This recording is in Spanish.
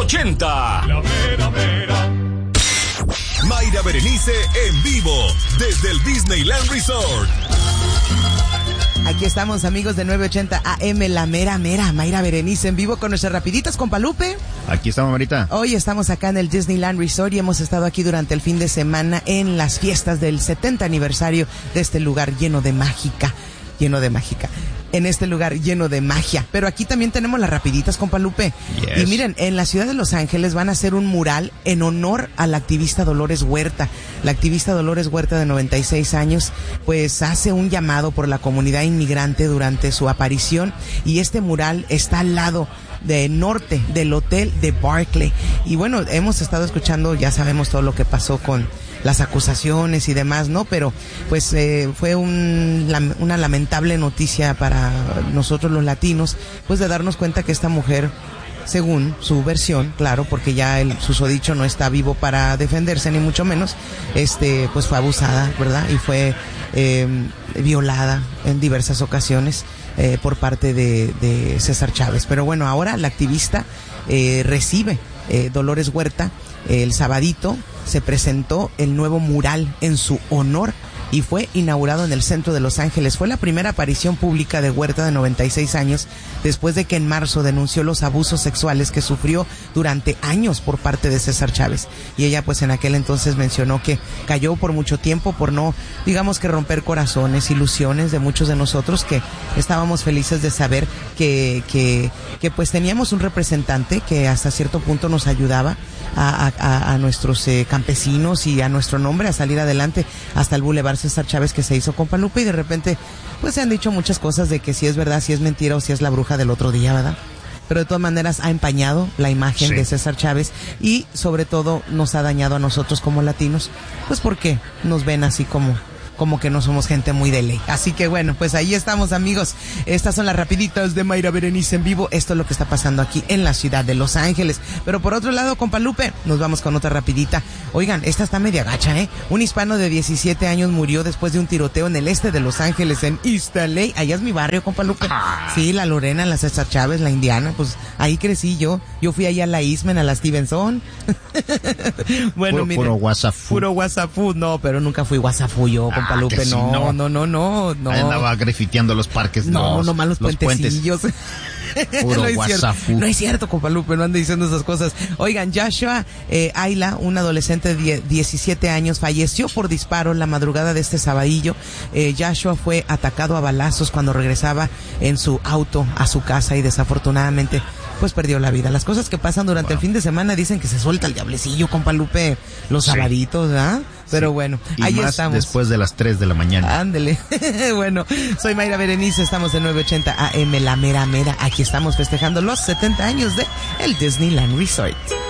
980. La mera mera. Mayra Berenice en vivo desde el Disneyland Resort. Aquí estamos, amigos de 980 AM, la mera mera, Mayra Berenice en vivo con nuestras rapiditas, compa Lupe. Aquí estamos, Marita. Hoy estamos acá en el Disneyland Resort y hemos estado aquí durante el fin de semana en las fiestas del 70 aniversario de este lugar lleno de mágica. En este lugar lleno de magia. Pero aquí también tenemos las rapiditas, compa Lupe. Yes. Y miren, en la ciudad de Los Ángeles van a hacer un mural en honor a la activista Dolores Huerta. La activista Dolores Huerta, de 96 años, pues hace un llamado por la comunidad inmigrante durante su aparición. Y este mural está al lado de norte del hotel de Barclay. Y bueno, hemos estado escuchando, ya sabemos todo lo que pasó con las acusaciones y demás, ¿no? Pero pues fue una lamentable noticia para nosotros los latinos, pues de darnos cuenta que esta mujer, según su versión, claro, porque ya el susodicho no está vivo para defenderse, ni mucho menos, pues fue abusada, ¿verdad? Y fue violada en diversas ocasiones por parte de César Chávez. Pero bueno, ahora la activista recibe Dolores Huerta. El sabadito se presentó el nuevo mural en su honor y fue inaugurado en el centro de Los Ángeles. Fue la primera aparición pública de Huerta, de 96 años, después de que en marzo denunció los abusos sexuales que sufrió durante años por parte de César Chávez. Y ella pues en aquel entonces mencionó que cayó por mucho tiempo por no, digamos que romper corazones, ilusiones de muchos de nosotros, que estábamos felices de saber que pues teníamos un representante que hasta cierto punto nos ayudaba a nuestros campesinos y a nuestro nombre a salir adelante hasta el Boulevard César Chávez, que se hizo, compa Lupe. Y de repente pues se han dicho muchas cosas de que si es verdad, si es mentira o si es la bruja del otro día, ¿verdad? Pero de todas maneras ha empañado la imagen de César Chávez y sobre todo nos ha dañado a nosotros como latinos, pues porque nos ven así como que no somos gente muy de ley. Así que bueno, pues ahí estamos, amigos. Estas son las rapiditas de Mayra Berenice en vivo. Esto es lo que está pasando aquí en la ciudad de Los Ángeles. Pero por otro lado, compa Lupe, nos vamos con otra rapidita. Oigan, esta está media gacha, ¿eh? Un hispano de 17 años murió después de un tiroteo en el este de Los Ángeles, en East LA. Allá es mi barrio, compa Lupe. Sí, la Lorena, la César Chávez, la Indiana, pues ahí crecí yo. Yo fui allá a la Eastman, a la Stevenson. Bueno, puro WhatsApp. Puro WhatsApp, no, pero nunca fui WhatsApp yo, compa Lupe, sí, no. Ahí andaba grafiteando los parques. Nomás los puentecillos. Puro WhatsApp. No es cierto, compa Lupe, no ande diciendo esas cosas. Oigan, Joshua Ayla, un adolescente de 17 años, falleció por disparo la madrugada de este sabadillo. Joshua fue atacado a balazos cuando regresaba en su auto a su casa y desafortunadamente pues perdió la vida. Las cosas que pasan durante el fin de semana, dicen que se suelta el diablecillo, compa Lupe, los sabaditos, ¿verdad? Pero bueno, y ahí más estamos. Después de las 3 de la mañana. Ándele. Bueno, soy Mayra Berenice, estamos en 980 AM, la mera mera. Aquí estamos festejando los 70 años de el Disneyland Resort.